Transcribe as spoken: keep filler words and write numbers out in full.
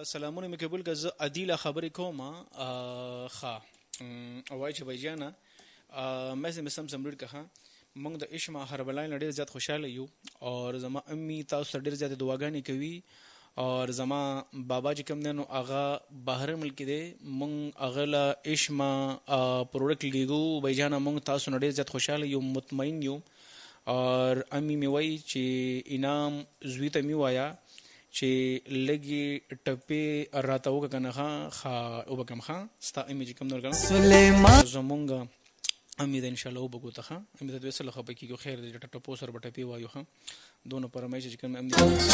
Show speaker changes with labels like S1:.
S1: سلامونه مې قبول کړه. زه عدیله خبرې کوم. ښه وایي چې بھائی مې مې سم سم ډېر کښه موږ د عشق هربلای نه ډېر زیات خوشحاله یو او زما امي تاسو ته ډېر زیاتې دعاګانې کوي او زما بابا چې کوم دی نو هغه بهر ملک دی. موږ هغه له عشق پروډکټ لیږو. بھائی جانه موږ تاسو نه ډېر زیات خوشحاله یو، مطمئن یو. اور امي مې وایي چې انعام زوی ته مې وایه چې لږې ټپې راته وکړه که نه ښه وبکم ښه ستا امي چې کوم دی کنه زمونږ امي ده انشاءالله وبکو ته ښه امي ته دوی څه له خفه کېږو. خیر دی ټپو سره به ټپې وایو ښه دونه فرمایش چې کوم امي